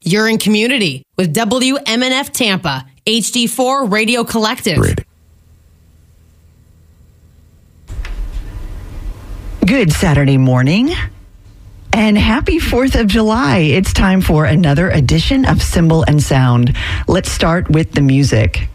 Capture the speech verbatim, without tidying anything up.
You're in community with W M N F Tampa, H D four Radio Collective. Grid. Good Saturday morning. And happy fourth of July. It's time for another edition of Symbol and Sound. Let's start with the music.